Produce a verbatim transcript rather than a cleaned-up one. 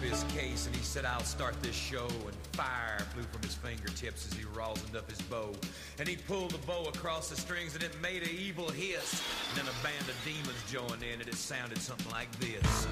his case and he said, I'll start this show. And fire flew from his fingertips as he rosined up his bow. And he pulled the bow across the strings and it made an evil hiss. And then a band of demons joined in and it sounded something like this.